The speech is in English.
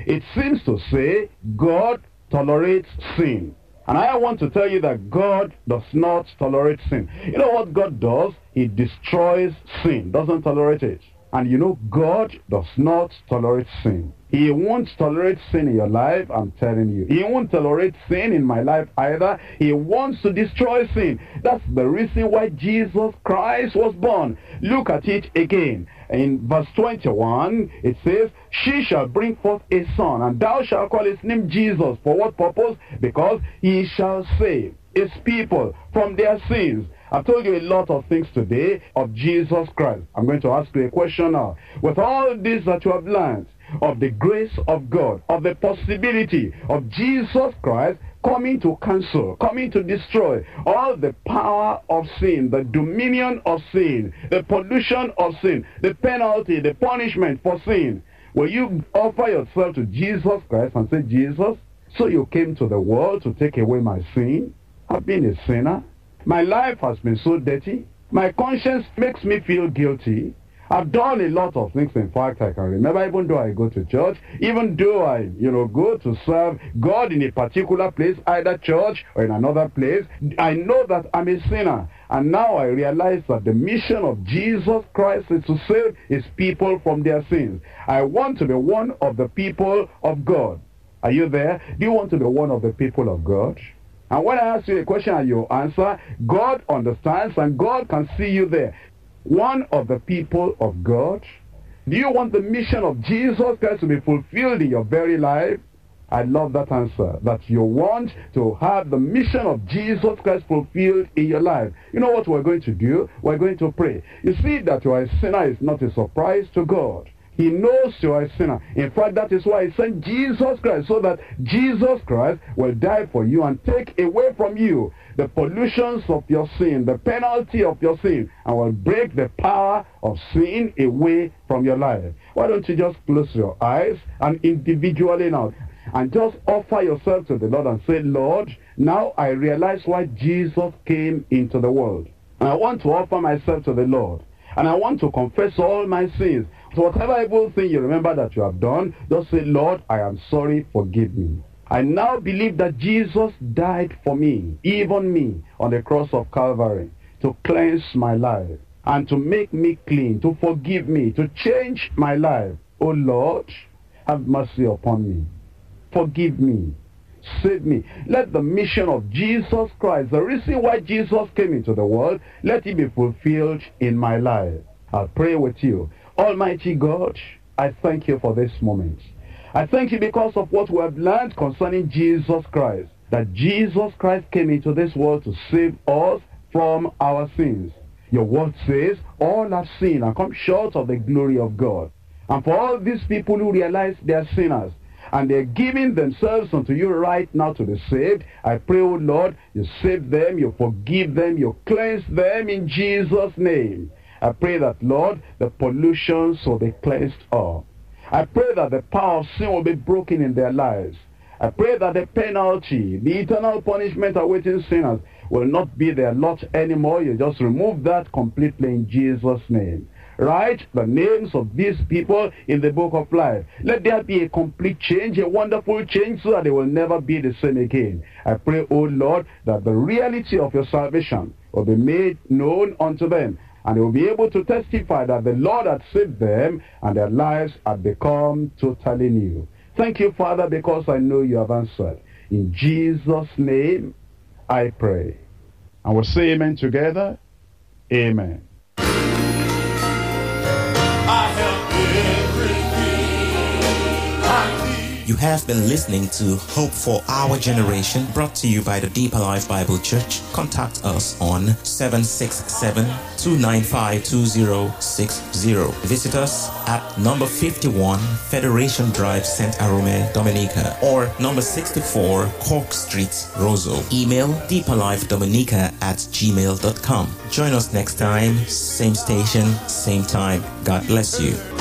it seems to say God tolerates sin. And I want to tell you that God does not tolerate sin. You know what God does? He destroys sin, doesn't tolerate it. And you know, God does not tolerate sin. He won't tolerate sin in your life, I'm telling you. He won't tolerate sin in my life either. He wants to destroy sin. That's the reason why Jesus Christ was born. Look at it again. In verse 21, it says, she shall bring forth a son, and thou shalt call his name Jesus. For what purpose? Because he shall save his people from their sins. I've told you a lot of things today of Jesus Christ. I'm going to ask you a question now. With all this that you have learned, of the grace of God, of the possibility of Jesus Christ coming to cancel, coming to destroy all the power of sin, the dominion of sin, the pollution of sin, the penalty, the punishment for sin. Will you offer yourself to Jesus Christ and say, Jesus, so you came to the world to take away my sin? I've been a sinner. My life has been so dirty. My conscience makes me feel guilty. I've done a lot of things. In fact, I can remember, even though I go to church, even though I, go to serve God in a particular place, either church or in another place, I know that I'm a sinner. And now I realize that the mission of Jesus Christ is to save his people from their sins. I want to be one of the people of God. Are you there? Do you want to be one of the people of God? And when I ask you a question and you answer, God understands and God can see you there. One of the people of God? Do you want the mission of Jesus Christ to be fulfilled in your very life? I love that answer, that you want to have the mission of Jesus Christ fulfilled in your life. You know what we're going to do? We're going to pray. You see, that you are a sinner is not a surprise to God. He knows you are a sinner. In fact, that is why he sent Jesus Christ, so that Jesus Christ will die for you and take away from you the pollutions of your sin, the penalty of your sin, and will break the power of sin away from your life. Why don't you just close your eyes and individually now, and just offer yourself to the Lord and say, Lord, now I realize why Jesus came into the world. And I want to offer myself to the Lord. And I want to confess all my sins. So whatever evil thing you remember that you have done, just say, Lord, I am sorry, forgive me. I now believe that Jesus died for me, even me, on the cross of Calvary, to cleanse my life and to make me clean, to forgive me, to change my life. Oh Lord, have mercy upon me. Forgive me. Save me. Let the mission of Jesus Christ, the reason why Jesus came into the world, let it be fulfilled in my life. I'll pray with you. Almighty God, I thank you for this moment. I thank you because of what we have learned concerning Jesus Christ, that Jesus Christ came into this world to save us from our sins. Your word says, all have sinned and come short of the glory of God. And for all these people who realize they are sinners, and they're giving themselves unto you right now to be saved, I pray, oh Lord, you save them, you forgive them, you cleanse them in Jesus' name. I pray that, Lord, the pollutions will be cleansed off. I pray that the power of sin will be broken in their lives. I pray that the penalty, the eternal punishment awaiting sinners will not be their lot anymore. You just remove that completely in Jesus' name. Write the names of these people in the book of life. Let there be a complete change, a wonderful change, so that they will never be the same again. I pray, O Lord, that the reality of your salvation will be made known unto them, and they will be able to testify that the Lord had saved them and their lives had become totally new. Thank you, Father, because I know you have answered. In Jesus' name, I pray. And we'll say amen together. Amen. You have been listening to Hope for Our Generation, brought to you by the Deeper Life Bible Church. Contact us on 767-295-2060. Visit us at number 51 Federation Drive, St. Arome, Dominica, or number 64 Cork Street, Roseau. Email deeperlifedominica@gmail.com. Join us next time, same station, same time. God bless you.